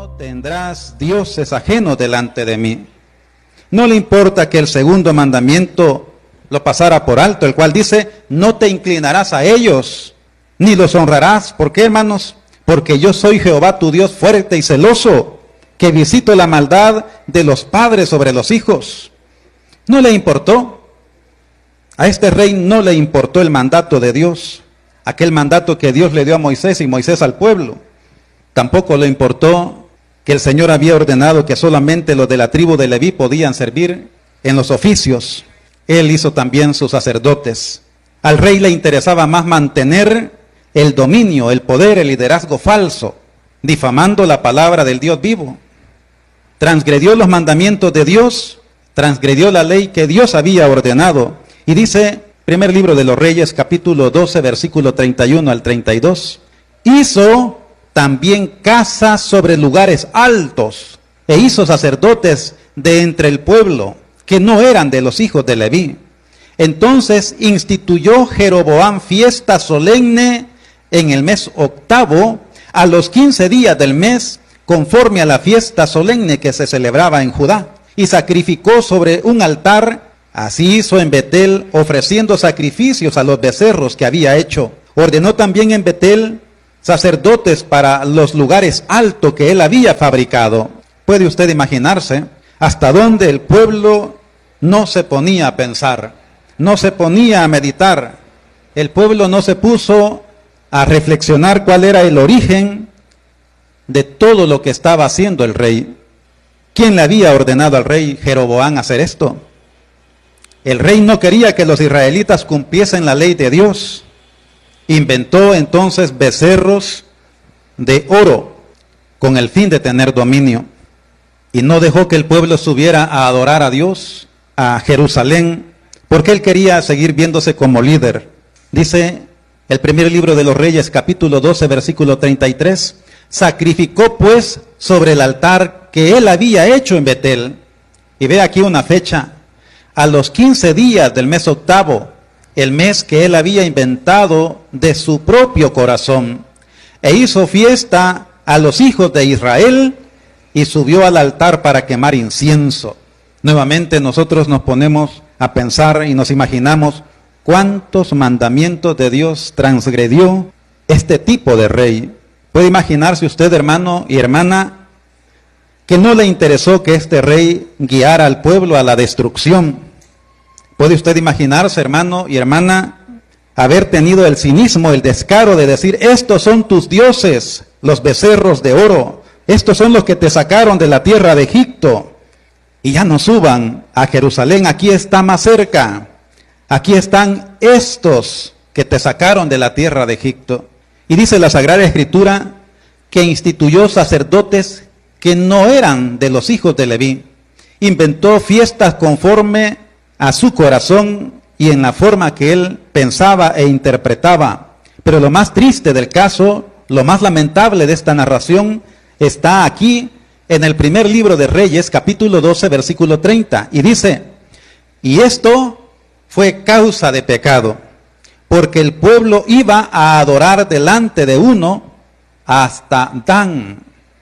No tendrás dioses ajenos delante de mí. No le importa que el segundo mandamiento lo pasara por alto, el cual dice, no te inclinarás a ellos, ni los honrarás. ¿Por qué, hermanos? Porque yo soy Jehová tu Dios fuerte y celoso, que visito la maldad de los padres sobre los hijos. No le importó. A este rey no le importó el mandato de Dios, aquel mandato que Dios le dio a Moisés y Moisés al pueblo. Tampoco le importó que el Señor había ordenado que solamente los de la tribu de Leví podían servir en los oficios. Él hizo también sus sacerdotes. Al rey le interesaba más mantener el dominio, el poder, el liderazgo falso, difamando la palabra del Dios vivo. Transgredió los mandamientos de Dios, transgredió la ley que Dios había ordenado. Y dice, primer libro de los Reyes, capítulo 12, versículo 31 al 32, hizo también casas sobre lugares altos, e hizo sacerdotes de entre el pueblo, que no eran de los hijos de Leví. Entonces instituyó Jeroboam fiesta solemne en el mes octavo, a los 15 días del mes, conforme a la fiesta solemne que se celebraba en Judá, y sacrificó sobre un altar. Así hizo en Betel, ofreciendo sacrificios a los becerros que había hecho. Ordenó también en Betel sacerdotes para los lugares altos que él había fabricado. ¿Puede usted imaginarse hasta dónde el pueblo no se ponía a pensar, no se ponía a meditar? El pueblo no se puso a reflexionar cuál era el origen de todo lo que estaba haciendo el rey. ¿Quién le había ordenado al rey Jeroboam hacer esto? El rey no quería que los israelitas cumpliesen la ley de Dios. Inventó entonces becerros de oro con el fin de tener dominio. Y no dejó que el pueblo subiera a adorar a Dios, a Jerusalén, porque él quería seguir viéndose como líder. Dice el primer libro de los Reyes, capítulo 12, versículo 33, sacrificó pues sobre el altar que él había hecho en Betel. Y ve aquí una fecha. A los 15 días del mes octavo, el mes que él había inventado de su propio corazón, e hizo fiesta a los hijos de Israel y subió al altar para quemar incienso. Nuevamente nosotros nos ponemos a pensar y nos imaginamos cuántos mandamientos de Dios transgredió este tipo de rey. ¿Puede imaginarse usted, hermano y hermana, que no le interesó que este rey guiara al pueblo a la destrucción? ¿Puede usted imaginarse, hermano y hermana, haber tenido el cinismo, el descaro de decir, estos son tus dioses, los becerros de oro, estos son los que te sacaron de la tierra de Egipto, y ya no suban a Jerusalén, aquí está más cerca, aquí están estos que te sacaron de la tierra de Egipto? Y dice la Sagrada Escritura que instituyó sacerdotes que no eran de los hijos de Leví, inventó fiestas conforme a su corazón y en la forma que él pensaba e interpretaba. Pero lo más triste del caso, lo más lamentable de esta narración, está aquí en el primer libro de Reyes, capítulo 12, versículo 30, y dice, y esto fue causa de pecado, porque el pueblo iba a adorar delante de uno hasta Dan.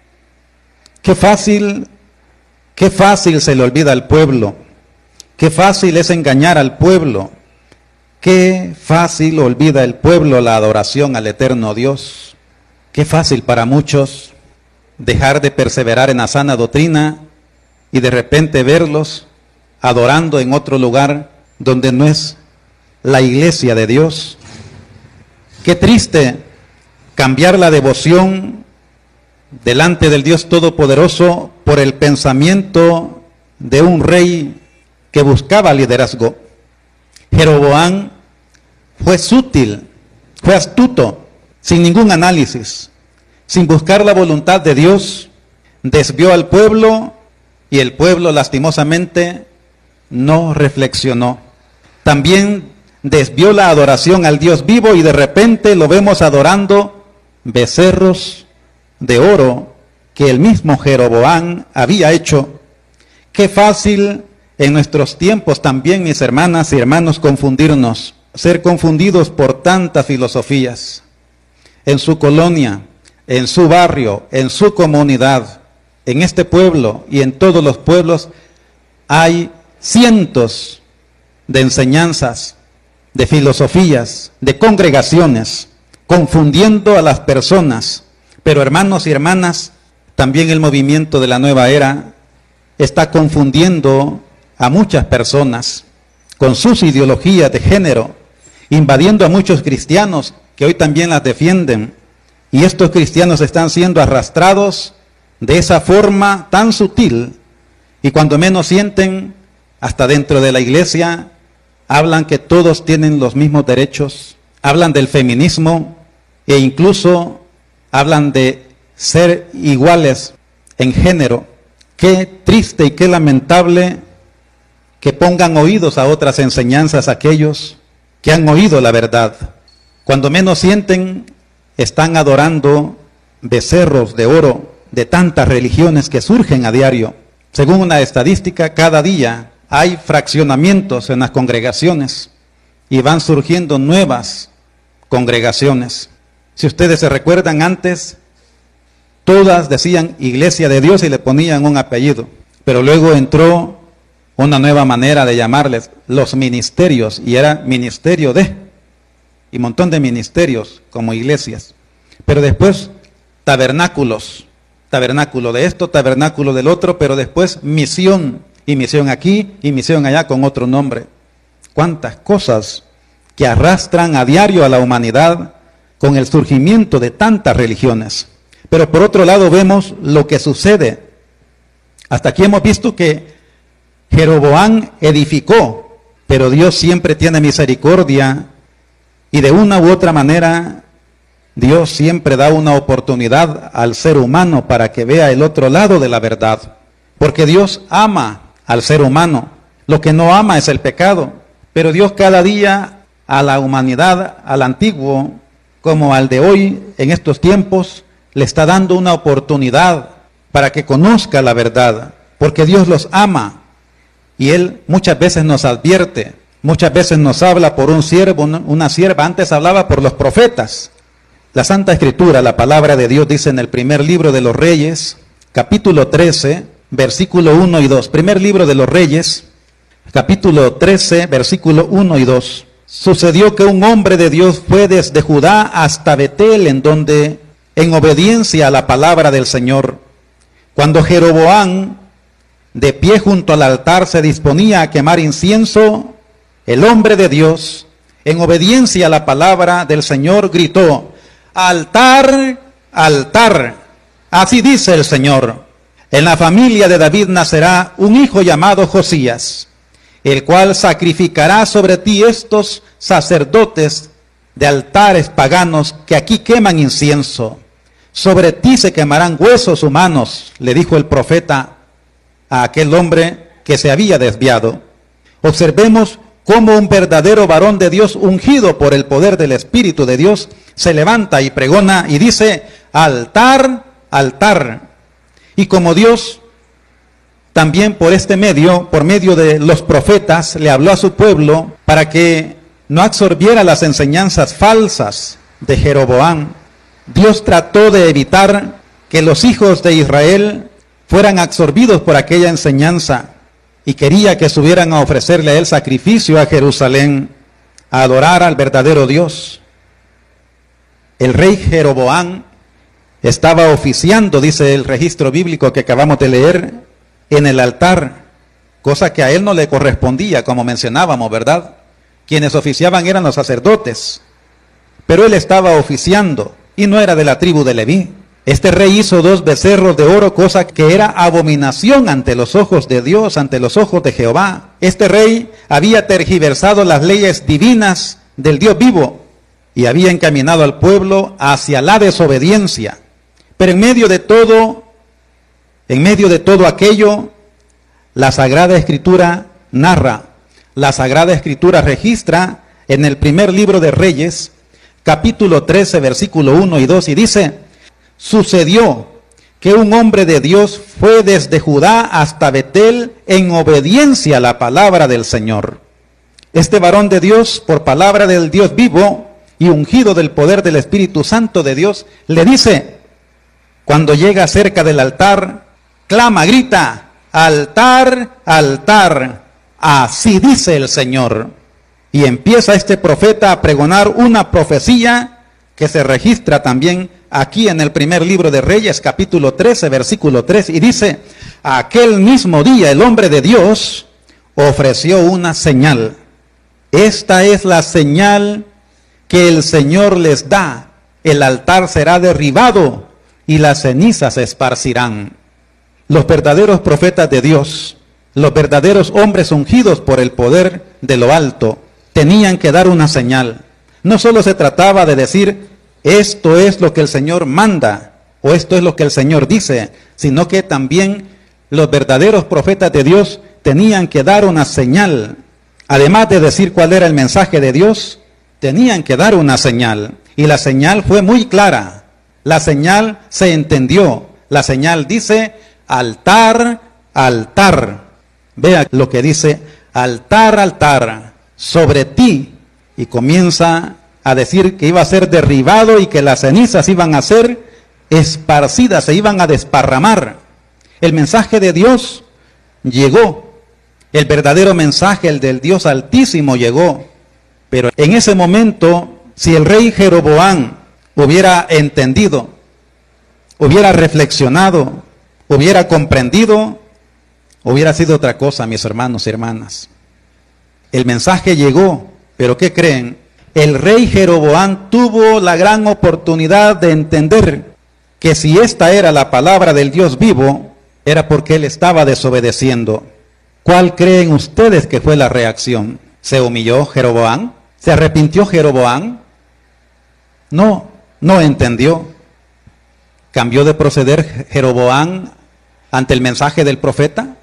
Qué fácil se le olvida al pueblo. Qué fácil es engañar al pueblo. Qué fácil olvida el pueblo la adoración al eterno Dios. Qué fácil para muchos dejar de perseverar en la sana doctrina y de repente verlos adorando en otro lugar donde no es la iglesia de Dios. Qué triste cambiar la devoción delante del Dios Todopoderoso por el pensamiento de un rey que buscaba liderazgo. Jeroboam fue sutil, fue astuto, sin ningún análisis, sin buscar la voluntad de Dios, desvió al pueblo y el pueblo lastimosamente no reflexionó. También desvió la adoración al Dios vivo y de repente lo vemos adorando becerros de oro que el mismo Jeroboam había hecho. Qué fácil en nuestros tiempos también, mis hermanas y hermanos, confundirnos, ser confundidos por tantas filosofías. En su colonia, en su barrio, en su comunidad, en este pueblo y en todos los pueblos hay cientos de enseñanzas, de filosofías, de congregaciones, confundiendo a las personas. Pero hermanos y hermanas, también el movimiento de la nueva era está confundiendo a muchas personas con sus ideologías de género, invadiendo a muchos cristianos que hoy también las defienden. Y estos cristianos están siendo arrastrados de esa forma tan sutil, y cuando menos sienten, hasta dentro de la iglesia, hablan que todos tienen los mismos derechos, hablan del feminismo e incluso hablan de ser iguales en género. Qué triste y qué lamentable que pongan oídos a otras enseñanzas aquellos que han oído la verdad. Cuando menos sienten, están adorando becerros de oro de tantas religiones que surgen a diario. Según una estadística, cada día hay fraccionamientos en las congregaciones y van surgiendo nuevas congregaciones. Si ustedes se recuerdan, antes todas decían Iglesia de Dios y le ponían un apellido, pero luego entró una nueva manera de llamarles, los ministerios, y era ministerio de, y un montón de ministerios como iglesias. Pero después tabernáculos, tabernáculo de esto, tabernáculo del otro, pero después misión, y misión aquí, y misión allá con otro nombre. Cuántas cosas que arrastran a diario a la humanidad con el surgimiento de tantas religiones. Pero por otro lado vemos lo que sucede. Hasta aquí hemos visto que Jeroboam edificó, pero Dios siempre tiene misericordia y de una u otra manera Dios siempre da una oportunidad al ser humano para que vea el otro lado de la verdad. Porque Dios ama al ser humano. Lo que no ama es el pecado. Pero Dios cada día a la humanidad, al antiguo como al de hoy, en estos tiempos, le está dando una oportunidad para que conozca la verdad. Porque Dios los ama. Y Él muchas veces nos advierte, muchas veces nos habla por un siervo, una sierva. Antes hablaba por los profetas. La Santa Escritura, la palabra de Dios, dice en el primer libro de los Reyes, capítulo 13, versículo 1 y 2. Primer libro de los Reyes, capítulo 13, versículo 1 y 2. Sucedió que un hombre de Dios fue desde Judá hasta Betel, en donde, en obediencia a la palabra del Señor, cuando Jeroboam, de pie junto al altar, se disponía a quemar incienso, el hombre de Dios, en obediencia a la palabra del Señor, gritó: altar, altar, así dice el Señor, en la familia de David nacerá un hijo llamado Josías, el cual sacrificará sobre ti estos sacerdotes de altares paganos que aquí queman incienso. Sobre ti se quemarán huesos humanos, le dijo el profeta a aquel hombre que se había desviado. Observemos cómo un verdadero varón de Dios, ungido por el poder del Espíritu de Dios, se levanta y pregona y dice: altar, altar. Y como Dios también por este medio, por medio de los profetas, le habló a su pueblo para que no absorbiera las enseñanzas falsas de Jeroboam, Dios trató de evitar que los hijos de Israel fueran absorbidos por aquella enseñanza y quería que subieran a ofrecerle a él sacrificio a Jerusalén, a adorar al verdadero Dios. El rey Jeroboam estaba oficiando, dice el registro bíblico que acabamos de leer, en el altar, cosa que a él no le correspondía, como mencionábamos, ¿verdad? Quienes oficiaban eran los sacerdotes, pero él estaba oficiando y no era de la tribu de Leví. Este rey hizo 2 becerros de oro, cosa que era abominación ante los ojos de Dios, ante los ojos de Jehová. Este rey había tergiversado las leyes divinas del Dios vivo y había encaminado al pueblo hacia la desobediencia. Pero en medio de todo aquello, la Sagrada Escritura narra, la Sagrada Escritura registra en el primer libro de Reyes, capítulo 13, versículo 1 y 2, y dice: sucedió que un hombre de Dios fue desde Judá hasta Betel en obediencia a la palabra del Señor. Este varón de Dios, por palabra del Dios vivo y ungido del poder del Espíritu Santo de Dios, le dice, cuando llega cerca del altar, clama, grita, altar, altar, así dice el Señor. Y empieza este profeta a pregonar una profecía que se registra también aquí en el primer libro de Reyes, capítulo 13, versículo 3, y dice: aquel mismo día el hombre de Dios ofreció una señal. Esta es la señal que el Señor les da: el altar será derribado y las cenizas se esparcirán. Los verdaderos profetas de Dios, los verdaderos hombres ungidos por el poder de lo alto, tenían que dar una señal. No solo se trataba de decir, esto es lo que el Señor manda, o esto es lo que el Señor dice, sino que también los verdaderos profetas de Dios tenían que dar una señal. Además de decir cuál era el mensaje de Dios, tenían que dar una señal. Y la señal fue muy clara. La señal se entendió. La señal dice, altar, altar. Vea lo que dice, altar, altar, sobre ti. Y comienza a decir que iba a ser derribado y que las cenizas iban a ser esparcidas, se iban a desparramar. El mensaje de Dios llegó. El verdadero mensaje, el del Dios Altísimo, llegó. Pero en ese momento, si el rey Jeroboam hubiera entendido, hubiera reflexionado, hubiera comprendido, hubiera sido otra cosa, mis hermanos y hermanas. El mensaje llegó, pero ¿qué creen? El rey Jeroboam tuvo la gran oportunidad de entender que si esta era la palabra del Dios vivo, era porque él estaba desobedeciendo. ¿Cuál creen ustedes que fue la reacción? ¿Se humilló Jeroboam? ¿Se arrepintió Jeroboam? No, no entendió. ¿Cambió de proceder Jeroboam ante el mensaje del profeta?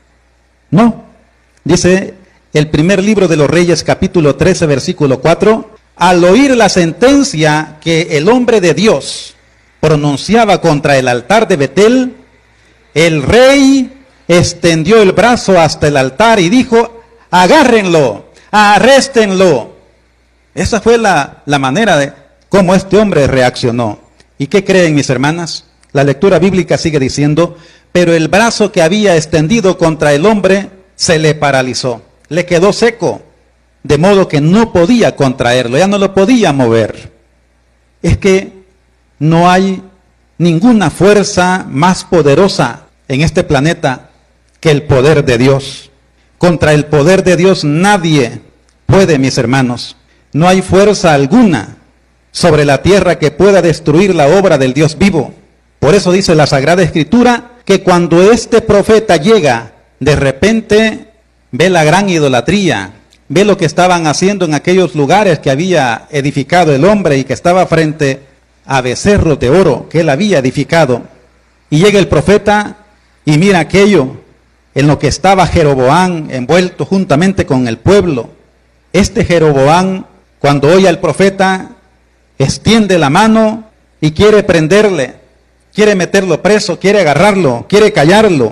No. Dice el primer libro de los Reyes, capítulo 13, versículo 4, al oír la sentencia que el hombre de Dios pronunciaba contra el altar de Betel, el rey extendió el brazo hasta el altar y dijo, agárrenlo, arréstenlo. Esa fue la manera de cómo este hombre reaccionó. ¿Y qué creen, mis hermanas? La lectura bíblica sigue diciendo, pero el brazo que había extendido contra el hombre se le paralizó, le quedó seco, de modo que no podía contraerlo, ya no lo podía mover. Es que no hay ninguna fuerza más poderosa en este planeta que el poder de Dios. Contra el poder de Dios nadie puede, mis hermanos. No hay fuerza alguna sobre la tierra que pueda destruir la obra del Dios vivo. Por eso dice la Sagrada Escritura que cuando este profeta llega, de repente ve la gran idolatría, ve lo que estaban haciendo en aquellos lugares que había edificado el hombre y que estaba frente a becerros de oro que él había edificado. Y llega el profeta y mira aquello en lo que estaba Jeroboam envuelto juntamente con el pueblo. Este Jeroboam, cuando oye al profeta, extiende la mano y quiere prenderle, quiere meterlo preso, quiere agarrarlo, quiere callarlo.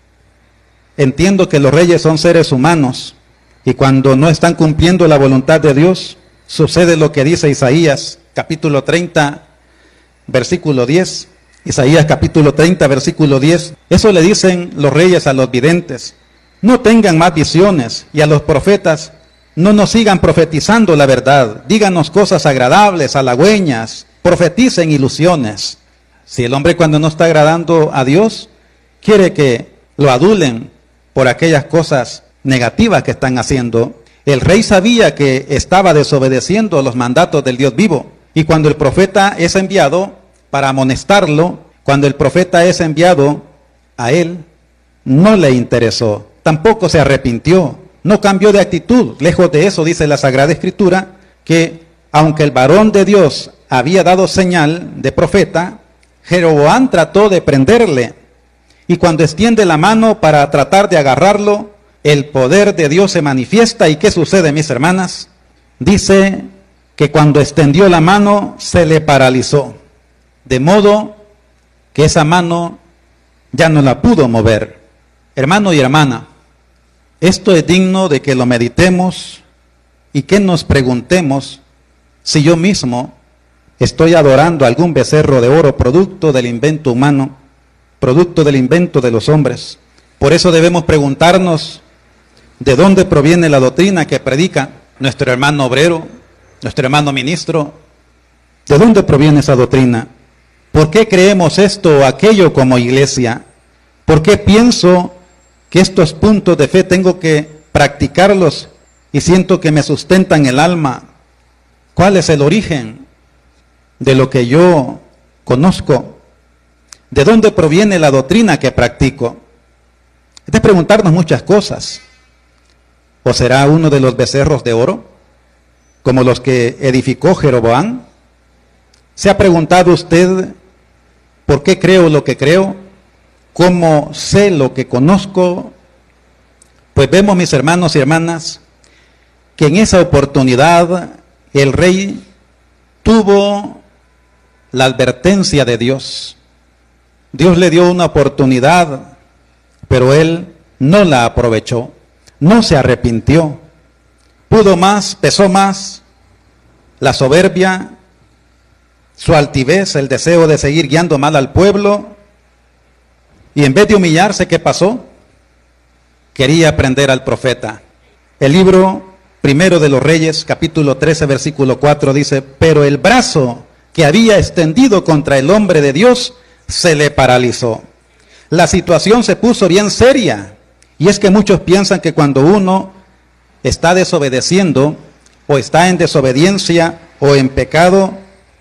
Entiendo que los reyes son seres humanos y cuando no están cumpliendo la voluntad de Dios, sucede lo que dice Isaías, capítulo 30, versículo 10. Isaías capítulo 30, versículo 10. Eso le dicen los reyes a los videntes. No tengan más visiones, y a los profetas, no nos sigan profetizando la verdad. Díganos cosas agradables, halagüeñas, profeticen ilusiones. Si el hombre cuando no está agradando a Dios, quiere que lo adulen por aquellas cosas negativas que están haciendo. El rey sabía que estaba desobedeciendo los mandatos del Dios vivo. Y cuando el profeta es enviado para amonestarlo, cuando el profeta es enviado a él, no le interesó, tampoco se arrepintió, no cambió de actitud. Lejos de eso, dice la Sagrada Escritura, que aunque el varón de Dios había dado señal de profeta, Jeroboam trató de prenderle, y cuando extiende la mano para tratar de agarrarlo, el poder de Dios se manifiesta. ¿Y qué sucede, mis hermanas? Dice que cuando extendió la mano se le paralizó, de modo que esa mano ya no la pudo mover. Hermano y hermana, esto es digno de que lo meditemos y que nos preguntemos si yo mismo estoy adorando algún becerro de oro producto del invento humano, producto del invento de los hombres. Por eso debemos preguntarnos de dónde proviene la doctrina que predica nuestro hermano obrero, nuestro hermano ministro. ¿De dónde proviene esa doctrina? ¿Por qué creemos esto o aquello como iglesia? ¿Por qué pienso que estos puntos de fe tengo que practicarlos y siento que me sustentan el alma? ¿Cuál es el origen de lo que yo conozco? ¿De dónde proviene la doctrina que practico? Es de preguntarnos muchas cosas. ¿O será uno de los becerros de oro, como los que edificó Jeroboam? ¿Se ha preguntado usted por qué creo lo que creo? ¿Cómo sé lo que conozco? Pues vemos, mis hermanos y hermanas, que en esa oportunidad el rey tuvo la advertencia de Dios. Dios le dio una oportunidad, pero él no la aprovechó, no se arrepintió. Pudo más, pesó más la soberbia, su altivez, el deseo de seguir guiando mal al pueblo, y en vez de humillarse, ¿qué pasó? Quería prender al profeta. El libro primero de los Reyes, capítulo 13, versículo 4 dice: pero el brazo que había extendido contra el hombre de Dios se le paralizó. La situación se puso bien seria, y es que muchos piensan que cuando uno está desobedeciendo, o está en desobediencia, o en pecado,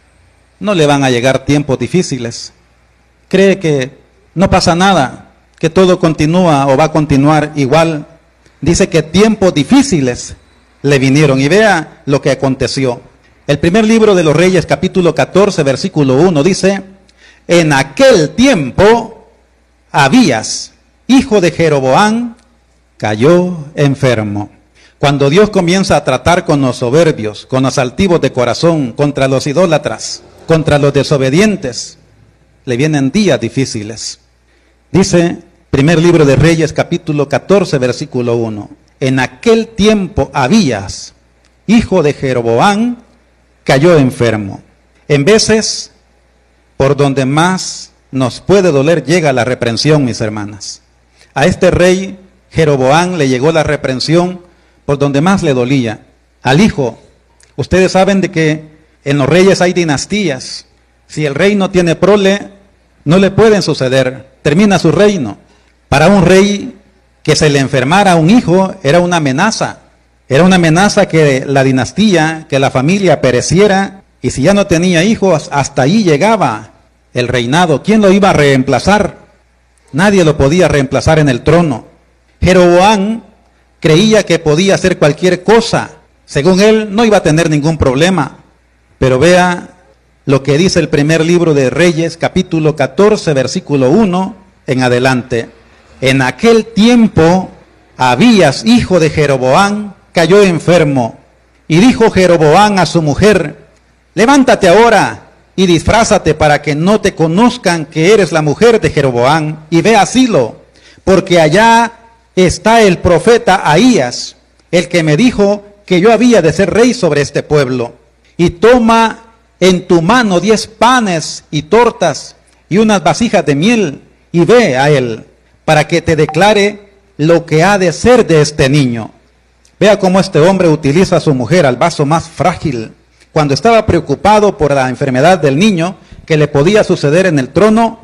no le van a llegar tiempos difíciles. Cree que no pasa nada, que todo continúa o va a continuar igual. Dice que tiempos difíciles le vinieron, y vea lo que aconteció. El primer libro de los Reyes, capítulo 14, versículo 1, dice: en aquel tiempo Abías, hijo de Jeroboam, cayó enfermo. Cuando Dios comienza a tratar con los soberbios, con los altivos de corazón, contra los idólatras, contra los desobedientes, le vienen días difíciles. Dice, primer libro de Reyes, capítulo 14, versículo 1. En aquel tiempo Abías, hijo de Jeroboam, cayó enfermo. En veces, por donde más nos puede doler, llega la reprensión, mis hermanas. A este rey Jeroboam le llegó la reprensión por donde más le dolía. Al hijo, ustedes saben de que en los reyes hay dinastías. Si el rey no tiene prole, no le pueden suceder, termina su reino. Para un rey que se le enfermara a un hijo era una amenaza. Era una amenaza que la dinastía, que la familia pereciera, y si ya no tenía hijos, hasta ahí llegaba el reinado. ¿Quién lo iba a reemplazar? Nadie lo podía reemplazar en el trono. Jeroboam creía que podía hacer cualquier cosa. Según él, no iba a tener ningún problema. Pero vea lo que dice el primer libro de Reyes, capítulo 14, versículo 1 en adelante. En aquel tiempo, Abías, hijo de Jeroboam, cayó enfermo. Y dijo Jeroboam a su mujer: levántate ahora y disfrázate para que no te conozcan que eres la mujer de Jeroboam, y ve a Silo, porque allá está el profeta Ahías, el que me dijo que yo había de ser rey sobre este pueblo. Y toma en tu mano 10 panes y tortas y unas vasijas de miel, y ve a él, para que te declare lo que ha de ser de este niño. Vea cómo este hombre utiliza a su mujer, al vaso más frágil. Cuando estaba preocupado por la enfermedad del niño que le podía suceder en el trono,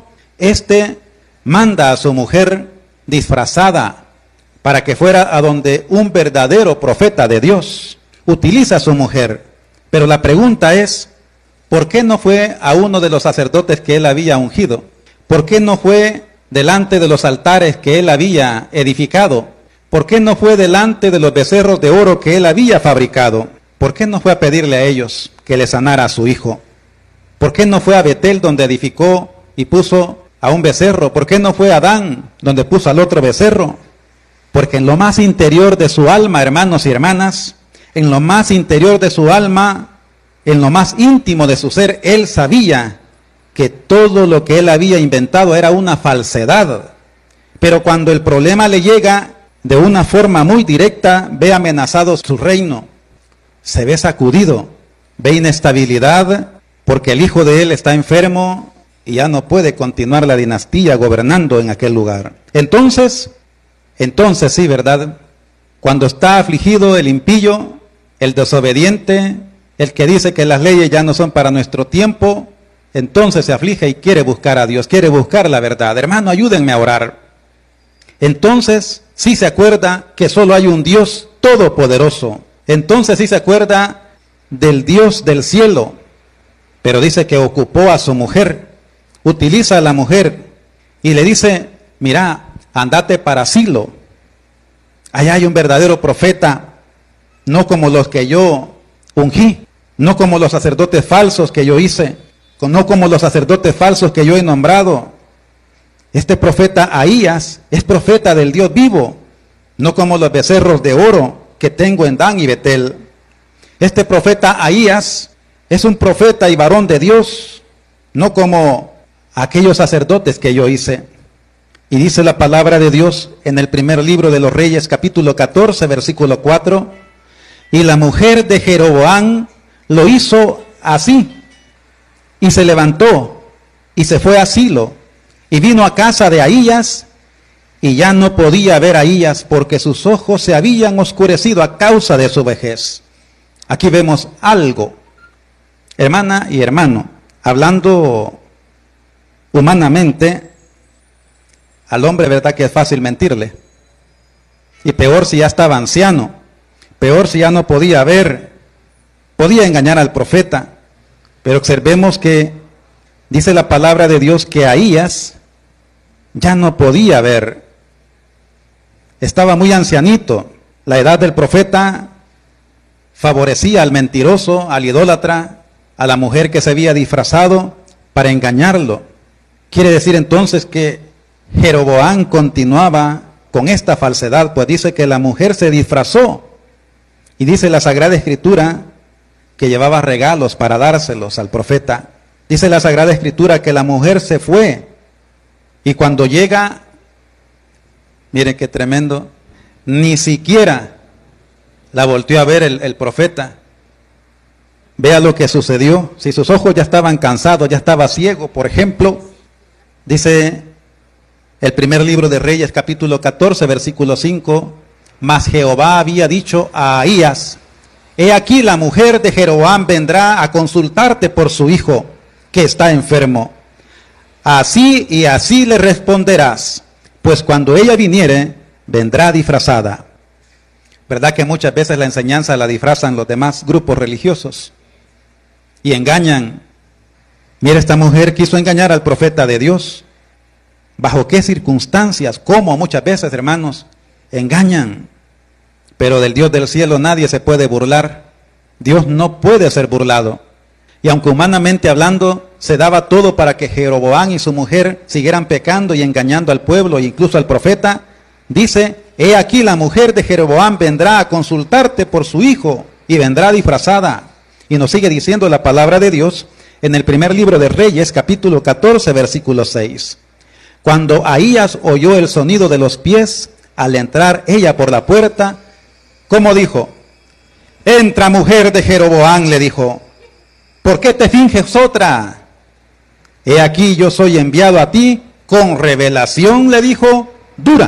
manda a su mujer disfrazada para que fuera a donde un verdadero profeta de Dios. Utiliza a su mujer. Pero la pregunta es, ¿por qué no fue a uno de los sacerdotes que él había ungido? ¿Por qué no fue delante de los altares que él había edificado? ¿Por qué no fue delante de los becerros de oro que él había fabricado? ¿Por qué no fue a pedirle a ellos que le sanara a su hijo? ¿Por qué no fue a Betel, donde edificó y puso a un becerro? ¿Por qué no fue a Dan, donde puso al otro becerro? Porque en lo más interior de su alma, hermanos y hermanas, en lo más interior de su alma, en lo más íntimo de su ser, él sabía que todo lo que él había inventado era una falsedad. Pero cuando el problema le llega de una forma muy directa, ve amenazado su reino, se ve sacudido, ve inestabilidad, porque el hijo de él está enfermo, y ya no puede continuar la dinastía gobernando en aquel lugar. Entonces sí, ¿verdad? Cuando está afligido el impío, el desobediente, el que dice que las leyes ya no son para nuestro tiempo, entonces se aflige y quiere buscar a Dios, quiere buscar la verdad. Hermano, ayúdenme a orar. Entonces sí se acuerda que solo hay un Dios todopoderoso. Entonces sí se acuerda del Dios del cielo, pero dice que ocupó a su mujer, utiliza a la mujer y le dice, mira, andate para Silo. Allá hay un verdadero profeta, no como los que yo ungí, no como los sacerdotes falsos que yo hice, no como los sacerdotes falsos que yo he nombrado. Este profeta Ahías es profeta del Dios vivo, no como los becerros de oro que tengo en Dan y Betel. Este profeta Ahías es un profeta y varón de Dios, no como aquellos sacerdotes que yo hice. Y dice la palabra de Dios en el primer libro de los Reyes, capítulo 14, versículo 4, y la mujer de Jeroboam lo hizo así, y se levantó, y se fue a Silo, y vino a casa de Ahías, y ya no podía ver a Ahías, porque sus ojos se habían oscurecido a causa de su vejez. Aquí vemos algo, hermana y hermano, hablando humanamente, al hombre, verdad que es fácil mentirle. Y peor si ya estaba anciano, peor si ya no podía ver, podía engañar al profeta. Pero observemos que dice la palabra de Dios que Ahías ya no podía ver. Estaba muy ancianito. La edad del profeta favorecía al mentiroso, al idólatra, a la mujer que se había disfrazado para engañarlo. Quiere decir entonces que Jeroboam continuaba con esta falsedad, pues dice que la mujer se disfrazó. Y dice la Sagrada Escritura que llevaba regalos para dárselos al profeta. Dice la Sagrada Escritura que la mujer se fue. Y cuando llega, miren qué tremendo, ni siquiera la volteó a ver el profeta. Vea lo que sucedió. Si sus ojos ya estaban cansados, ya estaba ciego, por ejemplo, dice el primer libro de Reyes, capítulo 14, versículo 5, mas Jehová había dicho a Ahías, he aquí la mujer de Jeroboam vendrá a consultarte por su hijo, que está enfermo. Así y así le responderás, pues cuando ella viniere, vendrá disfrazada. ¿Verdad que muchas veces la enseñanza la disfrazan los demás grupos religiosos? Y engañan. Mira, esta mujer quiso engañar al profeta de Dios. ¿Bajo qué circunstancias? ¿Cómo? Muchas veces, hermanos, engañan. Pero del Dios del cielo nadie se puede burlar. Dios no puede ser burlado. Y aunque humanamente hablando, se daba todo para que Jeroboam y su mujer siguieran pecando y engañando al pueblo e incluso al profeta, dice, he aquí la mujer de Jeroboam vendrá a consultarte por su hijo y vendrá disfrazada. Y nos sigue diciendo la palabra de Dios en el primer libro de Reyes, capítulo 14, versículo 6. Cuando Ahías oyó el sonido de los pies, al entrar ella por la puerta, ¿cómo dijo? Entra, mujer de Jeroboam, le dijo, ¿por qué te finges otra? He aquí yo soy enviado a ti con revelación, le dijo, dura.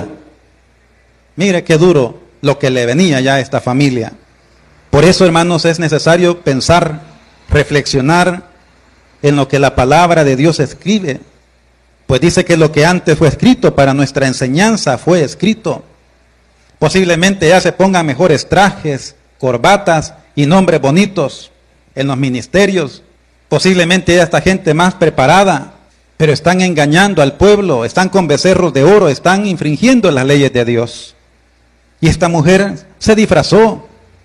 Mire qué duro lo que le venía ya a esta familia. Por eso, hermanos, es necesario pensar, reflexionar en lo que la palabra de Dios escribe. Pues dice que lo que antes fue escrito para nuestra enseñanza fue escrito. Posiblemente ya se pongan mejores trajes, corbatas y nombres bonitos en los ministerios. Posiblemente ya esta gente más preparada, pero están engañando al pueblo, están con becerros de oro, están infringiendo las leyes de Dios. Y esta mujer se disfrazó.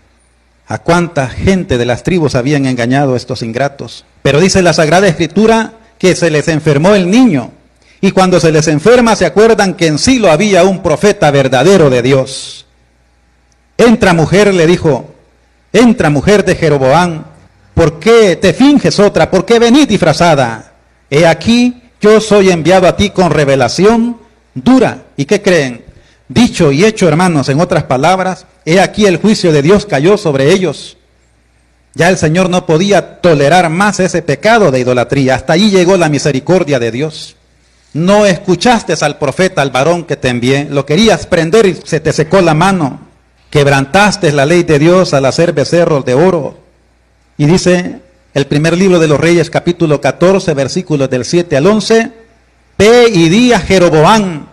¿A cuánta gente de las tribus habían engañado estos ingratos? Pero dice la Sagrada Escritura que se les enfermó el niño. Y cuando se les enferma se acuerdan que en Silo había un profeta verdadero de Dios. Entra, mujer, le dijo, entra, mujer de Jeroboam, ¿por qué te finges otra? ¿Por qué venís disfrazada? He aquí, yo soy enviado a ti con revelación dura. ¿Y qué creen? Dicho y hecho, hermanos, en otras palabras, he aquí el juicio de Dios cayó sobre ellos. Ya el Señor no podía tolerar más ese pecado de idolatría. Hasta allí llegó la misericordia de Dios. No escuchaste al profeta, al varón que te envié. Lo querías prender y se te secó la mano. Quebrantaste la ley de Dios al hacer becerros de oro. Y dice el primer libro de los Reyes, capítulo 14, versículos del 7 al 11. Ve y di a Jeroboam,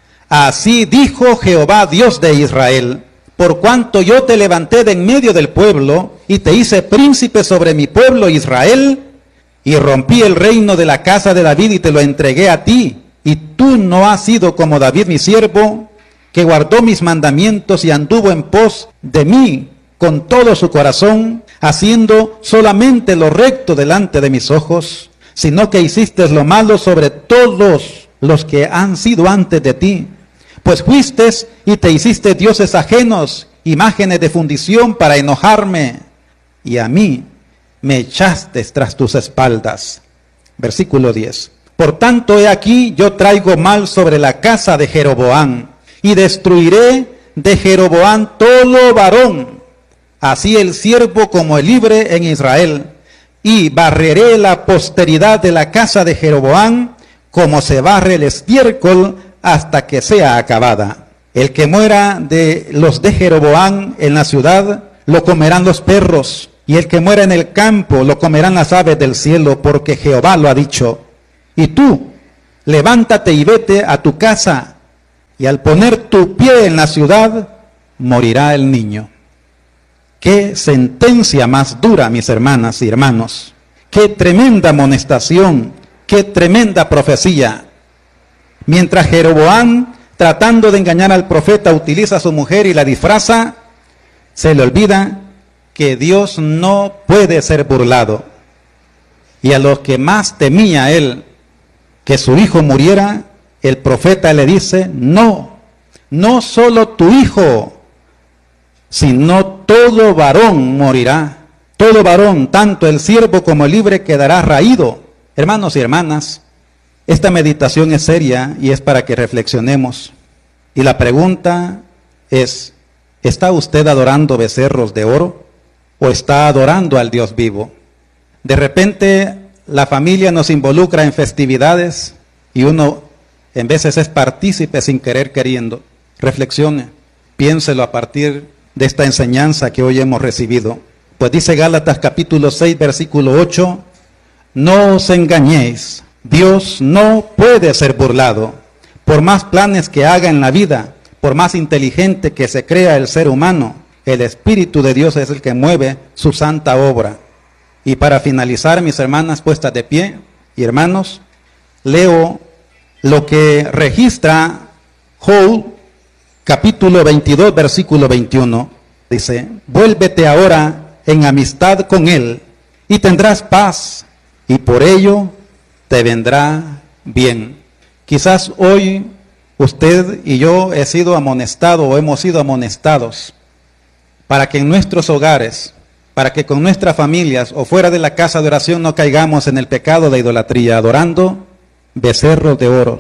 así dijo Jehová Dios de Israel, por cuanto yo te levanté de en medio del pueblo y te hice príncipe sobre mi pueblo Israel, y rompí el reino de la casa de David y te lo entregué a ti, y tú no has sido como David mi siervo, que guardó mis mandamientos y anduvo en pos de mí con todo su corazón, haciendo solamente lo recto delante de mis ojos, sino que hiciste lo malo sobre todos los que han sido antes de ti. Pues fuiste y te hiciste dioses ajenos, imágenes de fundición para enojarme, y a mí me echaste tras tus espaldas. Versículo 10. Por tanto, he aquí, yo traigo mal sobre la casa de Jeroboam, y destruiré de Jeroboam todo varón, así el siervo como el libre en Israel, y barreré la posteridad de la casa de Jeroboam, como se barre el estiércol hasta que sea acabada. El que muera de los de Jeroboam en la ciudad, lo comerán los perros, y el que muera en el campo, lo comerán las aves del cielo, porque Jehová lo ha dicho. Y tú, levántate y vete a tu casa, y al poner tu pie en la ciudad, morirá el niño. Qué sentencia más dura, mis hermanas y hermanos. Qué tremenda amonestación, qué tremenda profecía. Mientras Jeroboam, tratando de engañar al profeta, utiliza a su mujer y la disfraza, se le olvida que Dios no puede ser burlado. Y a los que más temía él que su hijo muriera, el profeta le dice, no solo tu hijo, sino todo varón morirá. Todo varón, tanto el siervo como el libre, quedará raído. Hermanos y hermanas, esta meditación es seria y es para que reflexionemos. Y la pregunta es, ¿está usted adorando becerros de oro o está adorando al Dios vivo? De repente la familia nos involucra en festividades y uno en veces es partícipe sin querer queriendo. Reflexione, piénselo a partir de esta enseñanza que hoy hemos recibido. Pues dice Gálatas capítulo 6, versículo 8, no os engañéis, Dios no puede ser burlado. Por más planes que haga en la vida, por más inteligente que se crea el ser humano, el Espíritu de Dios es el que mueve su santa obra. Y para finalizar, mis hermanas puestas de pie y hermanos, leo lo que registra Job, capítulo 22, versículo 21. Dice, vuélvete ahora en amistad con él y tendrás paz y por ello te vendrá bien. Quizás hoy usted y yo he sido amonestado o hemos sido amonestados para que en nuestros hogares, para que con nuestras familias o fuera de la casa de oración no caigamos en el pecado de idolatría, adorando becerros de oro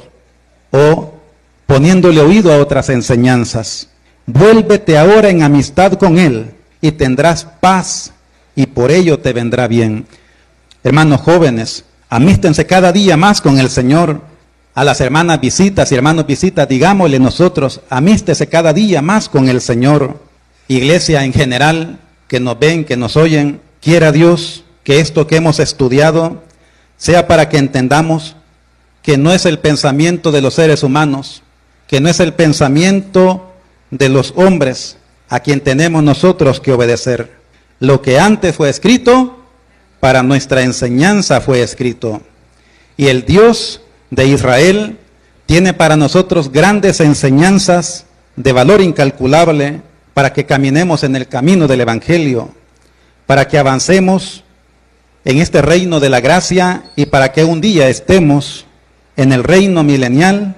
o poniéndole oído a otras enseñanzas. Vuélvete ahora en amistad con él y tendrás paz y por ello te vendrá bien. Hermanos jóvenes, amístense cada día más con el Señor. A las hermanas visitas y hermanos visitas, digámosle nosotros, amístese cada día más con el Señor. Iglesia en general, que nos ven, que nos oyen, quiera Dios que esto que hemos estudiado sea para que entendamos que no es el pensamiento de los seres humanos, que no es el pensamiento de los hombres a quien tenemos nosotros que obedecer. Lo que antes fue escrito, para nuestra enseñanza fue escrito. Y el Dios de Israel tiene para nosotros grandes enseñanzas de valor incalculable para que caminemos en el camino del Evangelio, para que avancemos en este reino de la gracia y para que un día estemos en el reino milenial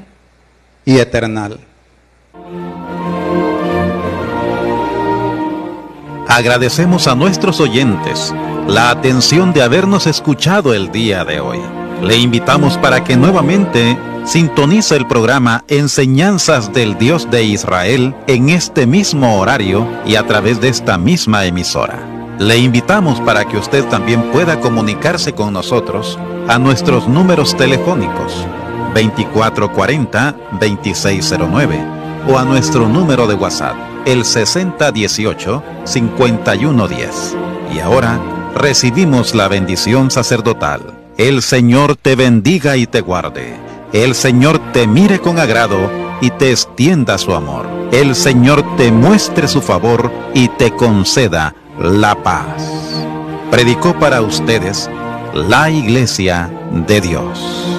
y eternal. Agradecemos a nuestros oyentes la atención de habernos escuchado el día de hoy. Le invitamos para que nuevamente sintonice el programa Enseñanzas del Dios de Israel en este mismo horario y a través de esta misma emisora. Le invitamos para que usted también pueda comunicarse con nosotros a nuestros números telefónicos 2440-2609 o a nuestro número de WhatsApp, el 6018-5110. Y ahora recibimos la bendición sacerdotal. El Señor te bendiga y te guarde. El Señor te mire con agrado y te extienda su amor. El Señor te muestre su favor y te conceda la paz. Predicó para ustedes la Iglesia de Dios.